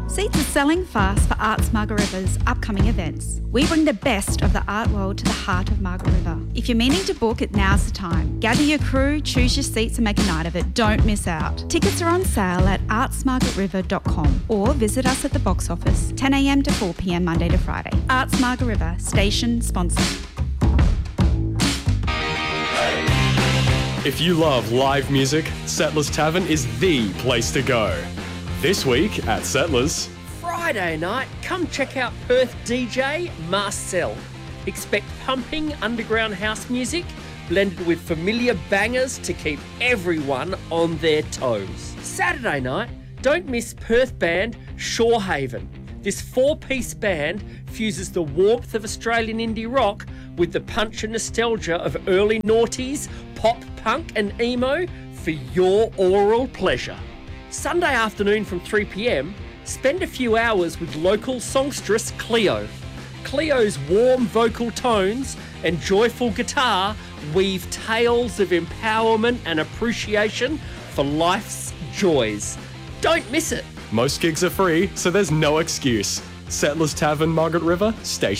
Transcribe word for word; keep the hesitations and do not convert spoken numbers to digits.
Seats are selling fast for Arts Margaret River's upcoming events. We bring the best of the art world to the heart of Margaret River. If you're meaning to book it, now's the time. Gather your crew, choose your seats and make a night of it. Don't miss out. Tickets are on sale at arts margaret river dot com or visit us at the box office, ten a m to four p m Monday to Friday. Arts Margaret River, station sponsor. If you love live music, Settlers Tavern is the place to go. This week at Settlers. Friday night, come check out Perth D J Marcel. Expect pumping underground house music blended with familiar bangers to keep everyone on their toes. Saturday night, don't miss Perth band Shorehaven. This four-piece band fuses the warmth of Australian indie rock with the punch and nostalgia of early noughties, pop, punk and emo for your oral pleasure. Sunday afternoon from three p m, spend a few hours with local songstress Cleo. Cleo's warm vocal tones and joyful guitar weave tales of empowerment and appreciation for life's joys. Don't miss it. Most gigs are free, so there's no excuse. Settlers Tavern, Margaret River, station.